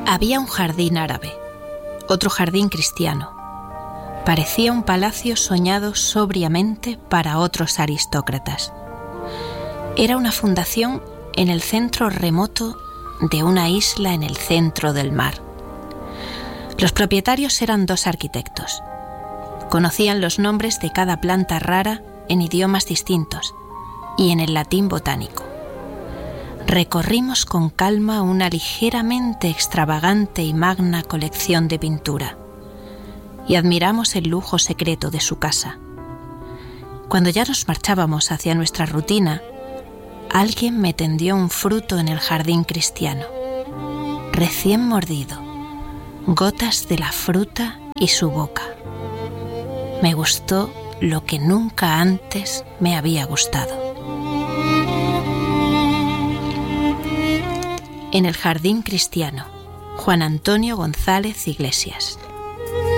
Había un jardín árabe, otro jardín cristiano. Parecía un palacio soñado sobriamente para otros aristócratas. Era una fundación en el centro remoto de una isla en el centro del mar. Los propietarios eran 2 arquitectos. Conocían los nombres de cada planta rara en idiomas distintos y en el latín botánico. Recorrimos con calma una ligeramente extravagante y magna colección de pintura y admiramos el lujo secreto de su casa. Cuando ya nos marchábamos hacia nuestra rutina, alguien me tendió un fruto en el jardín cristiano, recién mordido, gotas de la fruta y su boca. Me gustó lo que nunca antes me había gustado. En el jardín cristiano, Juan Antonio González Iglesias.